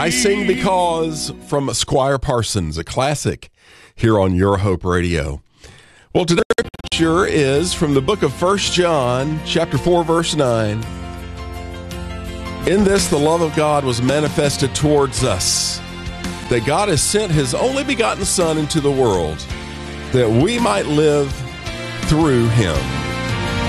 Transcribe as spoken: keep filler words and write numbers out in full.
I Sing Because from Squire Parsons, a classic here on Your Hope Radio. Well, today's scripture is from the book of First John, chapter four, verse nine. In this, the love of God was manifested towards us, that God has sent his only begotten Son into the world, that we might live through him.